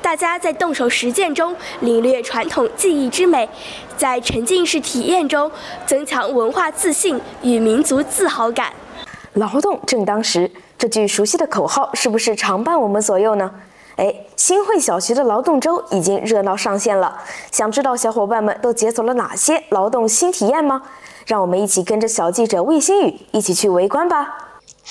大家在动手实践中领略传统技艺之美，在沉浸式体验中增强文化自信与民族自豪感。 劳动正当时，这句熟悉的口号是不是常伴我们左右呢？新会小学的劳动周已经热闹上线了，想知道小伙伴们都解锁了哪些劳动新体验吗？让我们一起跟着小记者魏新宇一起去围观吧。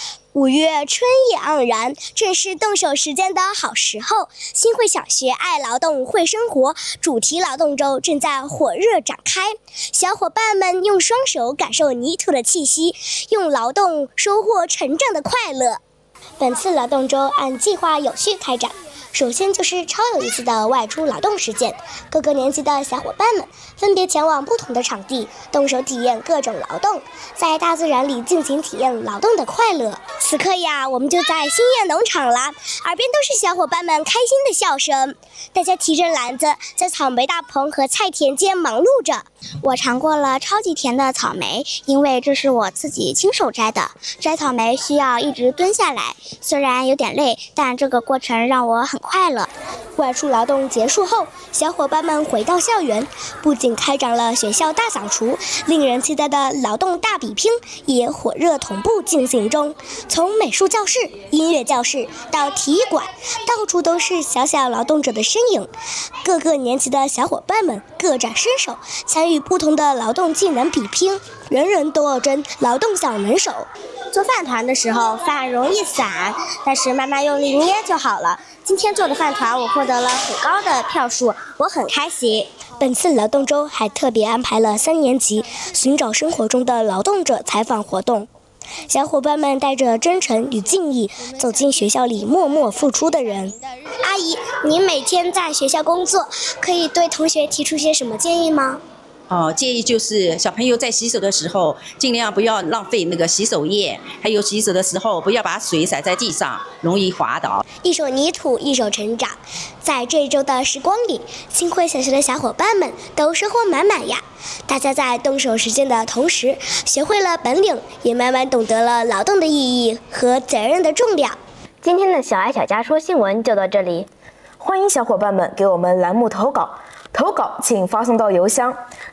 5月春意盎然，正是动手实践的好时候。新会小学爱劳动会生活主题劳动周正在火热展开，小伙伴们用双手感受泥土的气息，用劳动收获成长的快乐。本次劳动周按计划有序开展，首先就是超有意思的外出劳动实践，各个年级的小伙伴们分别前往不同的场地，动手体验各种劳动，在大自然里尽情体验劳动的快乐。此刻呀，我们就在兴业农场啦，耳边都是小伙伴们开心的笑声，大家提着篮子在草莓大棚和菜田间忙碌着。 我尝过了超级甜的草莓，因为这是我自己亲手摘的。摘草莓需要一直蹲下来，虽然有点累，但这个过程让我很快乐。 外出劳动结束后，小伙伴们回到校园，不仅开展了学校大扫除，令人期待的劳动大比拼也火热同步进行中。从美术教室、音乐教室到体育馆，到处都是小小劳动者的身影。各个年级的小伙伴们各展身手，参与不同的劳动技能比拼，人人都要争劳动小能手。做饭团的时候，饭容易散，但是慢慢用力捏就好了。今天做的饭团，我获得了很高的票数，我很开心。本次劳动周还特别安排了3年级寻找生活中的劳动者采访活动，小伙伴们带着真诚与敬意走进学校里默默付出的人。阿姨，您每天在学校工作，可以对同学提出些什么建议吗？ 建议就是小朋友在洗手的时候，尽量不要浪费那个洗手液，还有洗手的时候不要把水洒在地上，容易滑倒。 一手泥土，一手成长。在这一周的时光里，新会小学的小伙伴们都收获满满呀！大家在动手实践的同时，学会了本领，也慢慢懂得了劳动的意义和责任的重量。 今天的小爱小家说新闻就到这里， 欢迎小伙伴们给我们栏目投稿。投稿请发送到邮箱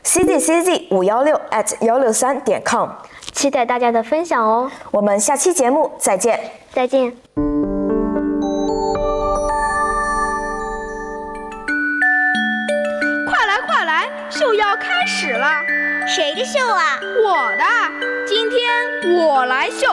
czcz516@163.com， 期待大家的分享哦。 我们下期节目再见。 再见。 快来快来，秀要开始了。 谁的秀啊？ 我的，今天我来秀。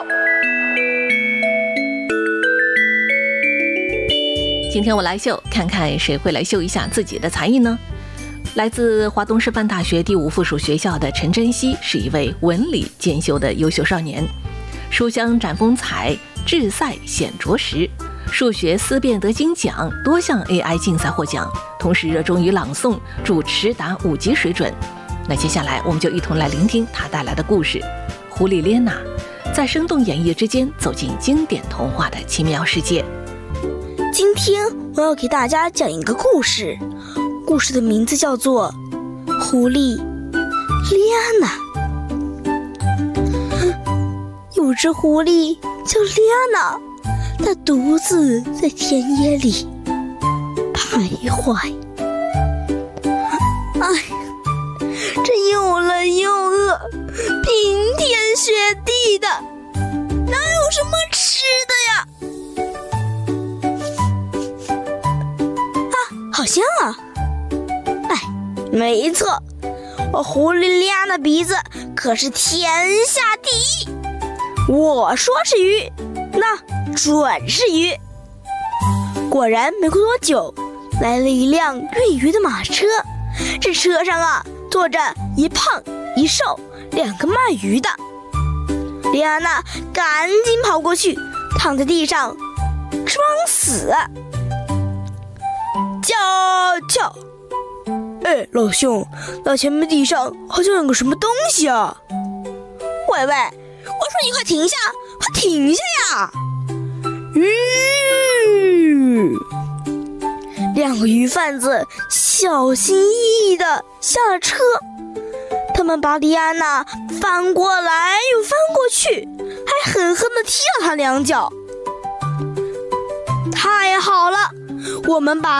今天我来秀，看看谁会来秀一下自己的才艺呢？来自华东师范大学第5附属学校的陈珍熙是一位文理兼修的优秀少年，书香展风采，智赛显着实，数学思辨得金奖，多项 AI 竞赛获奖，同时热衷于朗诵，主持达5级水准。那接下来我们就一同来聆听他带来的故事《狐狸列娜》，在生动演绎之间走进经典童话的奇妙世界。 今天我要给大家讲一个故事，故事的名字叫做《狐狸列娜》。有只狐狸叫列娜，它独自在田野里徘徊。这又冷又饿，冰天雪地的，哪有什么吃的呀？好香啊！没错，我狐狸列娜鼻子可是天下第一。我说是鱼，那准是鱼。果然，没过多久，来了一辆运鱼的马车。这车上坐着一胖一瘦2个卖鱼的。列娜赶紧跑过去，躺在地上装死。叫！老兄，那前面地上好像有个什么东西啊！喂，我说你快停下，快停下呀！2个鱼贩子小心翼翼地下了车，他们把列娜翻过来又翻过去，还狠狠地踢了她2脚。太好了，我们把